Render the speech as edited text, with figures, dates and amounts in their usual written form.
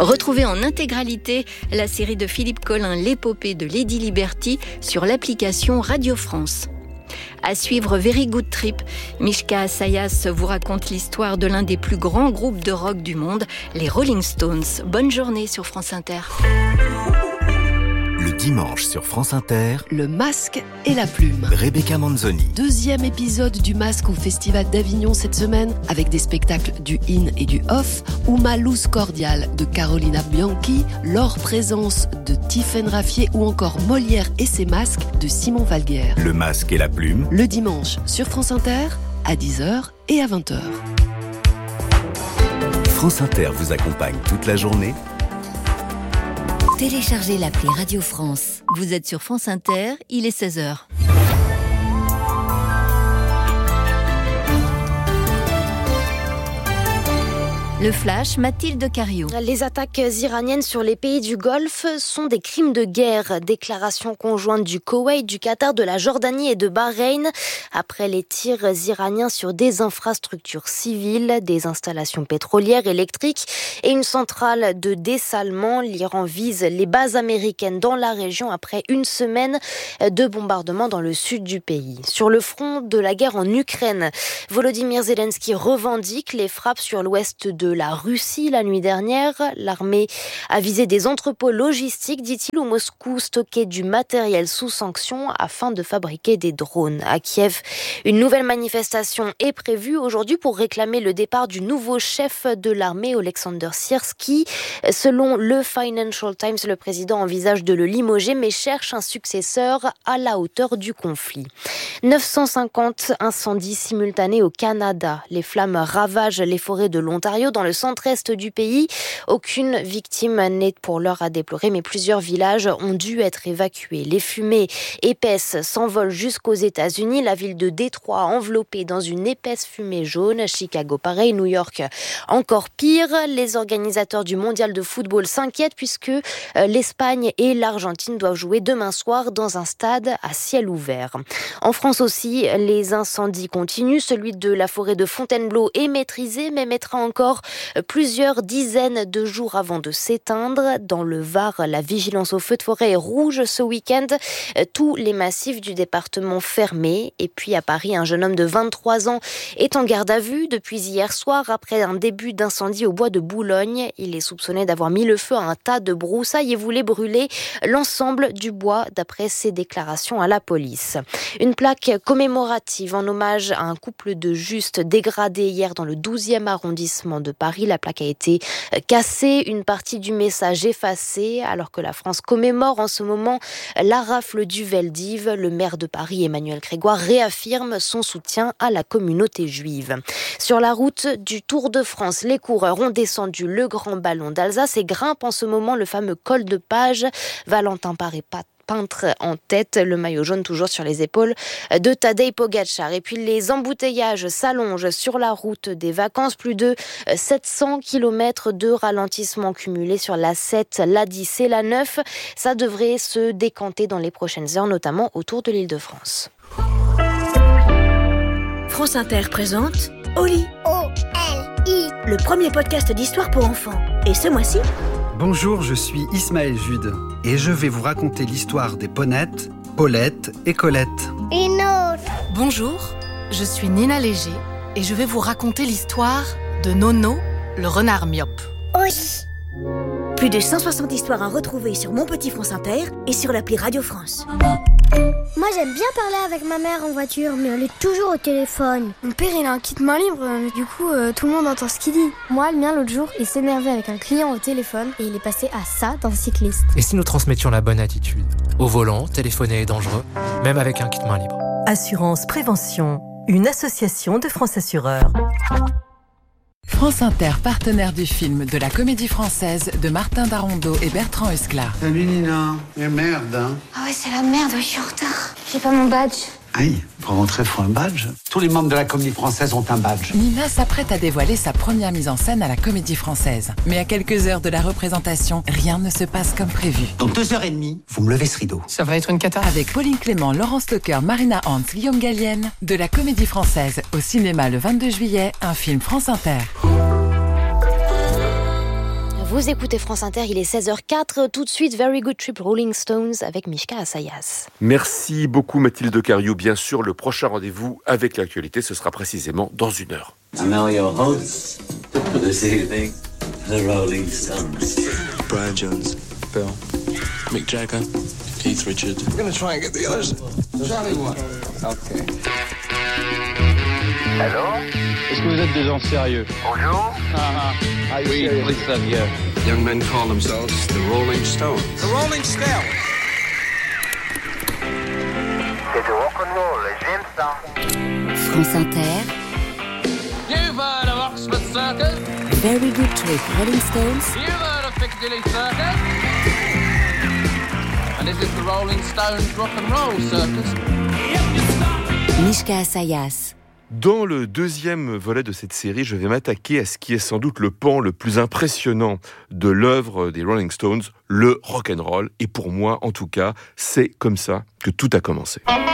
Retrouvez en intégralité la série de Philippe Collin, L'épopée de Lady Liberty, sur l'application Radio France. À suivre Very Good Trip, Mishka Assayas vous raconte l'histoire de l'un des plus grands groupes de rock du monde, les Rolling Stones. Bonne journée sur France Inter. Le dimanche sur France Inter, Le Masque et la Plume. Rebecca Manzoni. 2e épisode du Masque au Festival d'Avignon cette semaine, avec des spectacles du in et du off, Uma Luz Cordial de Carolina Bianchi, L'Or Présence de Tiffaine Raffier ou encore Molière et ses masques de Simon Valguerre. Le Masque et la Plume. Le dimanche sur France Inter, à 10h et à 20h. France Inter vous accompagne toute la journée. Téléchargez l'appli Radio France. Vous êtes sur France Inter, il est 16h. Le Flash, Mathilde Cariou. Les attaques iraniennes sur les pays du Golfe sont des crimes de guerre. Déclaration conjointe du Koweït, du Qatar, de la Jordanie et de Bahreïn. Après les tirs iraniens sur des infrastructures civiles, des installations pétrolières, électriques et une centrale de dessalement, l'Iran vise les bases américaines dans la région après une semaine de bombardements dans le sud du pays. Sur le front de la guerre en Ukraine, Volodymyr Zelensky revendique les frappes sur l'ouest de la Russie la nuit dernière. L'armée a visé des entrepôts logistiques, dit-il, où Moscou stockait du matériel sous sanction afin de fabriquer des drones. À Kiev, une nouvelle manifestation est prévue aujourd'hui pour réclamer le départ du nouveau chef de l'armée, Oleksandr Syrskyi. Selon le Financial Times, le président envisage de le limoger mais cherche un successeur à la hauteur du conflit. 950 incendies simultanés au Canada. Les flammes ravagent les forêts de l'Ontario dans le centre-est du pays. Aucune victime n'est pour l'heure à déplorer, mais plusieurs villages ont dû être évacués. Les fumées épaisses s'envolent jusqu'aux États-Unis. La ville de Détroit enveloppée dans une épaisse fumée jaune. Chicago pareil, New York encore pire. Les organisateurs du mondial de football s'inquiètent puisque l'Espagne et l'Argentine doivent jouer demain soir dans un stade à ciel ouvert. En France aussi, les incendies continuent. Celui de la forêt de Fontainebleau est maîtrisé, mais mettra encore plusieurs dizaines de jours avant de s'éteindre. Dans le Var, la vigilance au feu de forêt est rouge ce week-end. Tous les massifs du département fermés. Et puis à Paris, un jeune homme de 23 ans est en garde à vue depuis hier soir après un début d'incendie au bois de Boulogne. Il est soupçonné d'avoir mis le feu à un tas de broussailles et voulait brûler l'ensemble du bois d'après ses déclarations à la police. Une plaque commémorative en hommage à un couple de justes dégradés hier dans le 12e arrondissement de Paris. La plaque a été cassée, une partie du message effacée, alors que la France commémore en ce moment la rafle du Veldiv. Le maire de Paris, Emmanuel Grégoire, réaffirme son soutien à la communauté juive. Sur la route du Tour de France, les coureurs ont descendu le Grand Ballon d'Alsace et grimpent en ce moment le fameux col de Page. Valentin Paré-Pat peintre en tête, le maillot jaune toujours sur les épaules de Tadej Pogačar. Et puis les embouteillages s'allongent sur la route des vacances. Plus de 700 km de ralentissement cumulé sur la 7, la 10 et la 9. Ça devrait se décanter dans les prochaines heures, notamment autour de l'Île-de-France. France Inter présente Oli. O-L-I. Le premier podcast d'histoire pour enfants. Et ce mois-ci, bonjour, je suis Ismaël Jude et je vais vous raconter l'histoire des Ponettes, Paulette et Colette. Une autre. Bonjour, je suis Nina Léger et je vais vous raconter l'histoire de Nono, le renard myope. Oui. Plus de 160 histoires à retrouver sur Mon Petit France Inter et sur l'appli Radio France. Moi j'aime bien parler avec ma mère en voiture, mais elle est toujours au téléphone. Mon père il a un kit main libre, du coup tout le monde entend ce qu'il dit. Moi le mien l'autre jour il s'énervait avec un client au téléphone et il est passé à ça dans cycliste. Et si nous transmettions la bonne attitude? Au volant, téléphoner est dangereux, même avec un kit main libre. Assurance Prévention, une association de France Assureurs. France Inter, partenaire du film de la Comédie Française de Martin Darondeau et Bertrand Husklar. Salut Nina, mais merde hein. Ah ouais c'est la merde, je suis en retard. J'ai pas mon badge. Aïe, pour rentrer faut un badge. Tous les membres de la Comédie Française ont un badge. Nina s'apprête à dévoiler sa première mise en scène à la Comédie Française. Mais à quelques heures de la représentation, rien ne se passe comme prévu. Dans 2h30, vous me levez ce rideau. Ça va être une cata. Avec Pauline Clément, Laurence Lecoeur, Marina Hans, Guillaume Gallienne, de la Comédie Française au cinéma le 22 juillet, un film France Inter. Vous écoutez France Inter, il est 16h04. Tout de suite, Very Good Trip Rolling Stones avec Mishka Assayas. Merci beaucoup Mathilde Cariou. Bien sûr, le prochain rendez-vous avec l'actualité, ce sera précisément dans 1 heure. And now your hosts for this evening, the Rolling Stones. Brian Jones, Bill, Mick Jagger, Keith Richards. We're going to try and get the others. Charlie what? Okay. Hello? Est-ce que vous êtes des gens sérieux? Bonjour. Oui, oui, ça vient. Young men call themselves the Rolling Stones. The Rolling Stones. C'est du rock'n'roll, j'aime ça. France Inter. You've heard of Oxford Circus? Very Good Trip Rolling Stones. You've heard of Piccadilly Circus? And this is the Rolling Stones Rock'n'Roll Circus. Mishka Assayas. Dans le deuxième volet de cette série, je vais m'attaquer à ce qui est sans doute le pan le plus impressionnant de l'œuvre des Rolling Stones, le rock'n'roll. Et pour moi, en tout cas, c'est comme ça que tout a commencé.